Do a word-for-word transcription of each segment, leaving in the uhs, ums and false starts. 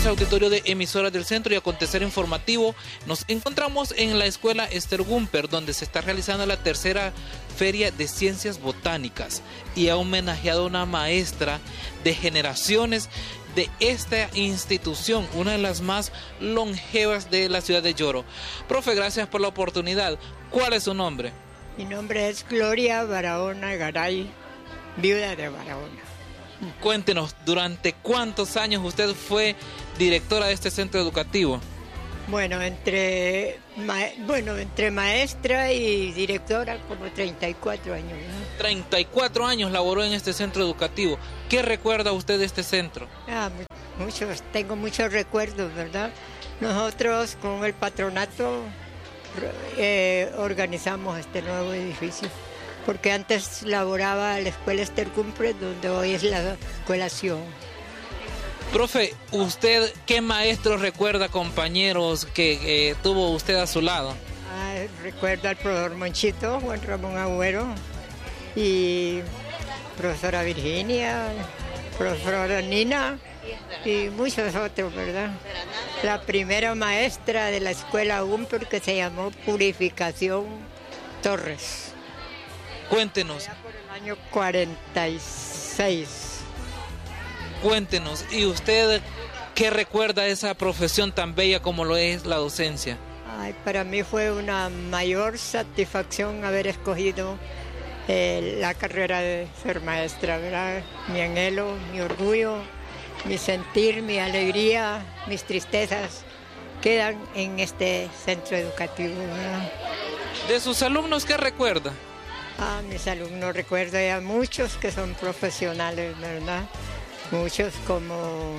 auditorio de emisoras del centro y acontecer informativo. Nos encontramos en la escuela Esther Gumper, donde se está realizando la tercera feria de ciencias botánicas y ha homenajeado a una maestra de generaciones de esta institución, una de las más longevas de la ciudad de Yoro. Profe, gracias por la oportunidad. ¿Cuál es su nombre? Mi nombre es Gloria Barahona Garay, viuda de Barahona. Cuéntenos, ¿durante cuántos años usted fue directora de este centro educativo? Bueno, entre, ma bueno, entre maestra y directora, como treinta y cuatro años, ¿no? treinta y cuatro años laboró en este centro educativo. ¿Qué recuerda usted de este centro? Ah, muchos, tengo muchos recuerdos, ¿verdad? Nosotros con el patronato eh, organizamos este nuevo edificio, porque antes laboraba la escuela Esther Gumper, donde hoy es la escuela Sion. Profe, ¿usted qué maestros recuerda, compañeros, que eh, tuvo usted a su lado? Ah, recuerdo al profesor Monchito, Juan Ramón Agüero, y profesora Virginia, profesora Nina, y muchos otros, ¿verdad? La primera maestra de la escuela Gumper, que se llamó Purificación Torres. Cuéntenos. Allá por el año cuarenta y seis. Cuéntenos, ¿y usted qué recuerda de esa profesión tan bella como lo es la docencia? Ay, para mí fue una mayor satisfacción haber escogido eh, la carrera de ser maestra, ¿verdad? Mi anhelo, mi orgullo, mi sentir, mi alegría, mis tristezas quedan en este centro educativo, ¿verdad? ¿De sus alumnos qué recuerda? Ah, mis alumnos, recuerdo ya muchos que son profesionales, ¿verdad? Muchos como...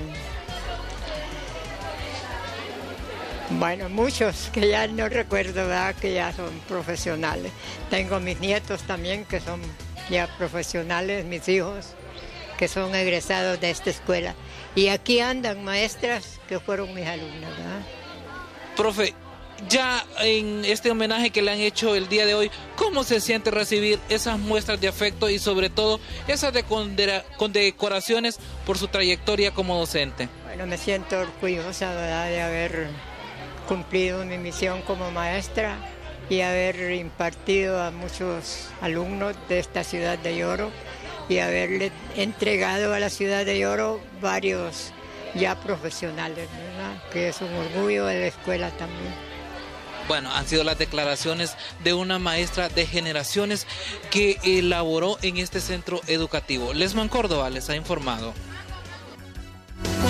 Bueno, muchos que ya no recuerdo, ¿verdad? Que ya son profesionales. Tengo mis nietos también que son ya profesionales, mis hijos que son egresados de esta escuela. Y aquí andan maestras que fueron mis alumnas, ¿verdad? Profe, ya en este homenaje que le han hecho el día de hoy, ¿cómo se siente recibir esas muestras de afecto y sobre todo esas de condecoraciones por su trayectoria como docente? Bueno, me siento orgullosa, ¿verdad?, de haber cumplido mi misión como maestra y haber impartido a muchos alumnos de esta ciudad de Yoro y haberle entregado a la ciudad de Yoro varios ya profesionales, ¿verdad?, que es un orgullo de la escuela también. Bueno, han sido las declaraciones de una maestra de generaciones que elaboró en este centro educativo. Lesman Córdoba les ha informado.